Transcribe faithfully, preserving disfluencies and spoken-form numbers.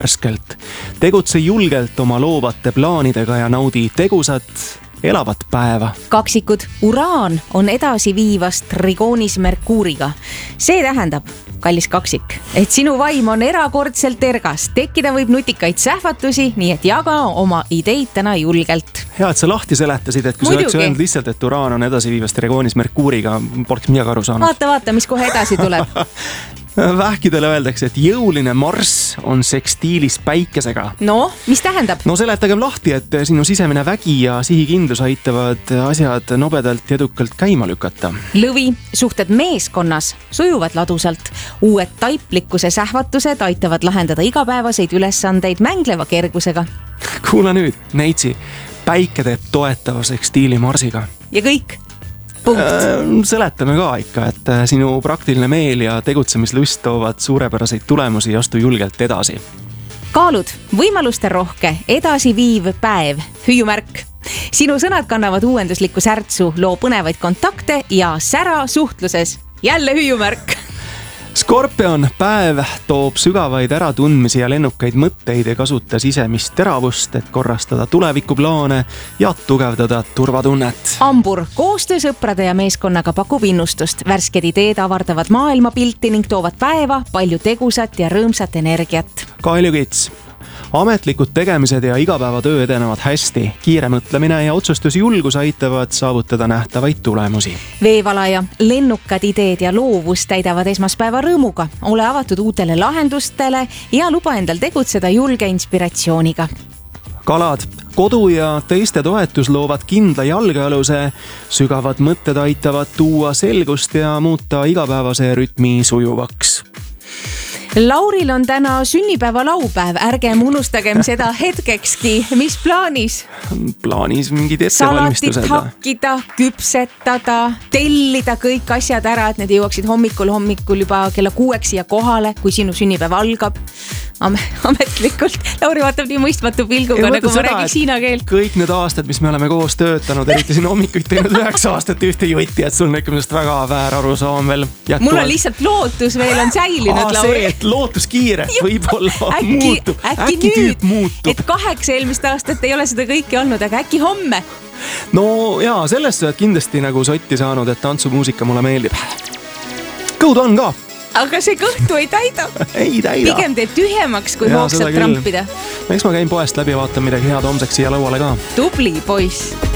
värskelt. Tegutse julgelt oma loovate plaanidega ja naudi tegusat, elavat päeva. Kaksikud, uraan on edasiviivast trigoonis Merkuuriga. See tähendab, kallis kaksik, et sinu vaim on erakordselt ergas. Tekkida võib nutikaid sähvatusi, nii et jaga oma ideid täna julgelt. Hea, et sa lahti seletasid, et kui sa oleks öelnud lihtsalt, et uraan on edasiviivast trigoonis Merkuuriga, poleks midagi aru saanud. Vaata, vaata, mis kohe edasi tuleb. Vähkidele öeldakse, et jõuline marss on sekstiilis päikesega. No, mis tähendab? No seletagem lahti, et sinu sisemine vägi ja sihikindlus aitavad asjad nobedalt ja edukalt käima lükata. Lõvi, suhted meeskonnas sujuvad ladusalt. Uued taiplikkuse sähvatused aitavad lahendada igapäevaseid ülesandeid mängleva kergusega. Kuula nüüd, Neitsi, päike teeb toetava sekstiili marsiga. Ja kõik. Punkt. Seletame ka ikka, et sinu praktiline meel ja tegutsemislust toovad suurepäraseid tulemusi ja astu julgelt edasi. Kaalud, võimaluste rohke, edasi viiv päev, hüüumärk. Sinu sõnad kannavad uuenduslikku särtsu, loo põnevaid kontakte ja sära suhtluses. Jälle hüüumärk. Skorpion, päev toob sügavaid äratundmisi ja lennukaid mõtteid ja kasuta sisemist teravust, et korrastada tulevikuplaane ja tugevdada turvatunnet. Ambur, koostöö sõprade ja meeskonnaga pakub innustust. Värsked ideed avardavad maailmapilti ning toovad päeva palju tegusat ja rõõmsat energiat. Kaljukits, ametlikud tegemised ja igapäevatöö edenevad hästi. Kiire mõtlemine ja otsustusjulgus aitavad saavutada nähtavaid tulemusi. Veevalaja, lennukad ideed ja loovus täidavad esmaspäeva rõõmuga. Ole avatud uutele lahendustele ja luba endal tegutseda julge inspiratsiooniga. Kalad, kodu ja teiste toetus loovad kindla jalgealuse. Sügavad mõtted aitavad tuua selgust ja muuta igapäevase rütmi sujuvaks. Lauril on täna sünnipäeva laupäev, ärgem unustagem seda hetkekski. Mis plaanis? Plaanis mingid ettevalmistused. Salatit hakkida, küpsetada, tellida kõik asjad ära, et need jõuaksid hommikul hommikul juba kella kuueks siia kohale, kui sinu sünnipäev algab. Ametlikult. Lauri vaatab nii mõistmatu pilguga, nagu ma räägiks hiina keelt. Kõik need aastad, mis me oleme koos töötanud, eriti siin hommikuid teinud üheksa aastat ühte jutti, et sul on ikka millest väga väär aru saam veel jätkuvalt. Mul on lihtsalt lootus veel on säilinud, Aa, Lauri. See, et lootus kiire võib-olla äkki, muutub. Äkki, äkki nüüd, muutub. Et kaheksa eelmist aastat ei ole seda kõike olnud, aga äkki homme? No jaa, sellest sa oled kindlasti nagu sotti saanud, et tantsumuusika mulle meeldib. Kõud on ka. Aga see kõhtu ei täida. Ei täida. Pigem teeb tühjemaks, kui hoogsalt trampida. Eks ma käin poest läbi ja vaatan midagi head homseks siia lauale ka. Tubli poiss.